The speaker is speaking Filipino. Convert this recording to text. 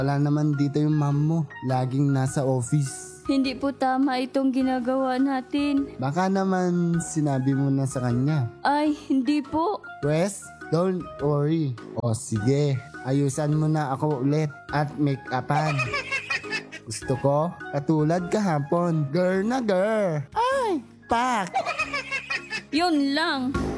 Wala naman dito yung mom mo. Laging nasa office. Hindi po tama itong ginagawa natin. Baka naman sinabi mo na sa kanya. Ay, hindi po. Wes, don't worry. O sige, ayusan mo na ako ulit at make-upan. Gusto ko, katulad kahapon. Girl na girl. Ay, pak! Yun lang.